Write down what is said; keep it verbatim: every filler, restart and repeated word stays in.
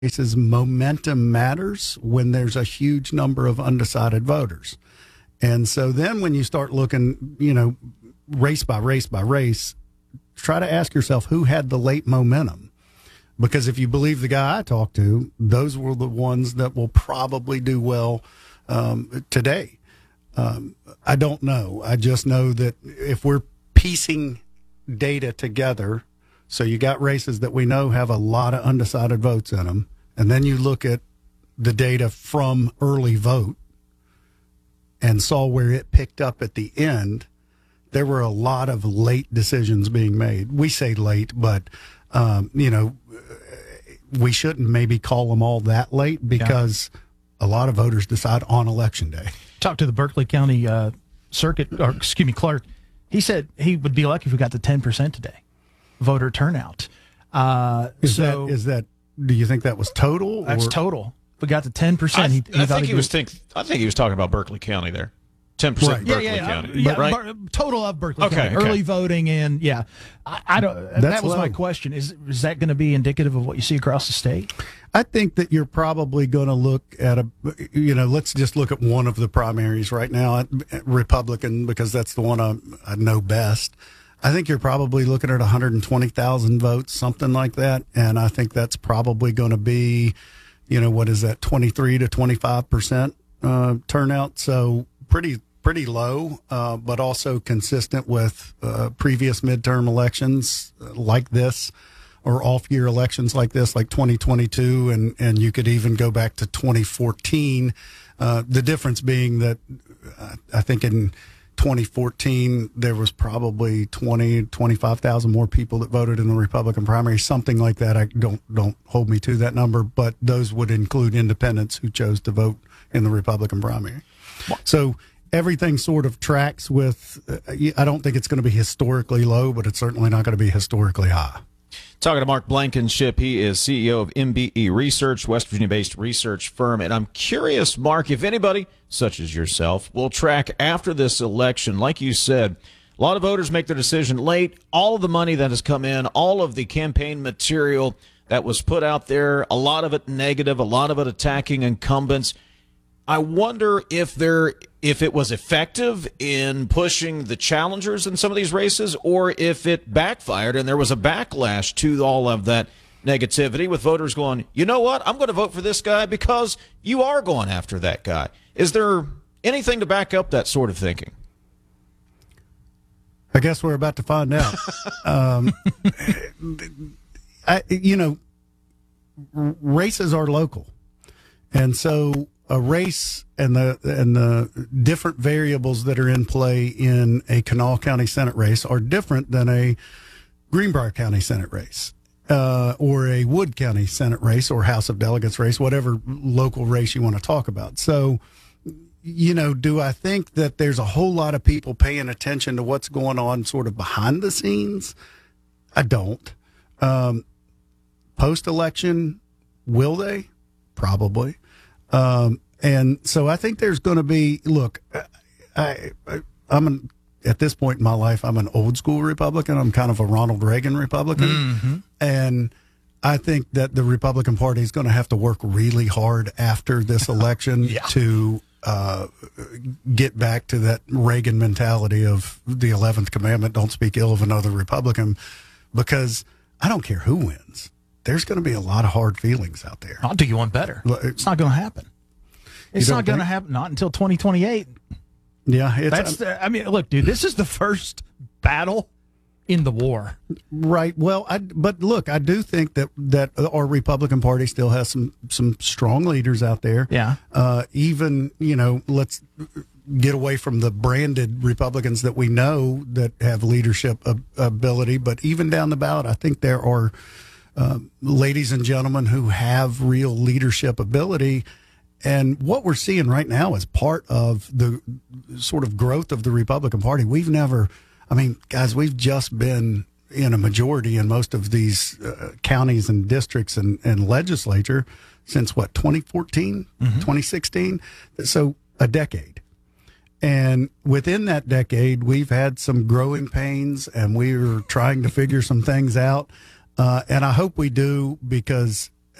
races, momentum matters when there's a huge number of undecided voters. And so then when you start looking, you know, race by race by race, try to ask yourself who had the late momentum. Because if you believe the guy I talked to, those were the ones that will probably do well um, today. Um, I don't know. I just know that if we're piecing data together, so you got races that we know have a lot of undecided votes in them, and then you look at the data from early vote and saw where it picked up at the end, there were a lot of late decisions being made. We say late, but, um, you know, we shouldn't maybe call them all that late because yeah. a lot of voters decide on election day. Talked to the Berkeley County uh, circuit, or excuse me, clerk. He said he would be lucky if we got to ten percent today, voter turnout. Uh, is so that, is that, do you think that was total? That's or? total. We got to ten percent. I, he, he I think he was do, think. I think he was talking about Berkeley County there. Ten percent Right. Berkeley yeah, yeah, County, yeah, right? Bar, total of Berkeley Okay, County, okay. early voting, and yeah, I, I don't. That's that was low. my question. Is is that going to be indicative of what you see across the state? I think that you're probably going to look at a, you know, let's just look at one of the primaries right now, at Republican, because that's the one I, I know best. I think you're probably looking at one hundred twenty thousand votes, something like that. And I think that's probably going to be, you know, what is that, twenty-three to twenty-five percent uh, turnout. So pretty, pretty low, uh, but also consistent with uh, previous midterm elections like this, or off-year elections like this, like twenty twenty-two, and, and you could even go back to twenty fourteen. Uh, the difference being that uh, I think in twenty fourteen, there was probably twenty, twenty-five thousand more people that voted in the Republican primary, something like that. I don't don't hold me to that number, but those would include independents who chose to vote in the Republican primary. So everything sort of tracks with, uh, I don't think it's going to be historically low, but it's certainly not going to be historically high. Talking to Mark Blankenship, he is C E O of M B E Research, West Virginia-based research firm. And I'm curious, Mark, if anybody, such as yourself, will track after this election. Like you said, a lot of voters make their decision late. All of the money that has come in, all of the campaign material that was put out there, a lot of it negative, a lot of it attacking incumbents. I wonder if there, if it was effective in pushing the challengers in some of these races, or if it backfired and there was a backlash to all of that negativity, with voters going, you know what, I'm going to vote for this guy because you are going after that guy. Is there anything to back up that sort of thinking? I guess we're about to find out. um, I, you know, races are local, and so a race and the and the different variables that are in play in a Kanawha County Senate race are different than a Greenbrier County Senate race, uh, or a Wood County Senate race, or House of Delegates race, whatever local race you want to talk about. So, you know, do I think that there's a whole lot of people paying attention to what's going on sort of behind the scenes? I don't. Um, post-election, will they? Probably. Um, and so I think there's going to be, look, I, I, I'm an, at this point in my life, I'm an old school Republican. I'm kind of a Ronald Reagan Republican. Mm-hmm. And I think that the Republican Party is going to have to work really hard after this election yeah. to uh, get back to that Reagan mentality of the eleventh commandment, don't speak ill of another Republican, because I don't care who wins. There's going to be a lot of hard feelings out there. I'll do you one better. It's not going to happen. It's not going to happen. Not until twenty twenty-eight. Yeah, it's, that's. The, I mean, look, dude. This is the first battle in the war. Right. Well, I, but look, I do think that that our Republican Party still has some some strong leaders out there. Yeah. Uh, even you know, let's get away from the branded Republicans that we know that have leadership ability, but even down the ballot, I think there are. Uh, ladies and gentlemen who have real leadership ability. And what we're seeing right now is part of the sort of growth of the Republican Party. We've never, I mean, guys, we've just been in a majority in most of these uh, counties and districts and, and legislature since what, twenty fourteen, mm-hmm. twenty sixteen? So a decade. And within that decade, we've had some growing pains, and we're trying to figure some things out. Uh, and I hope we do, because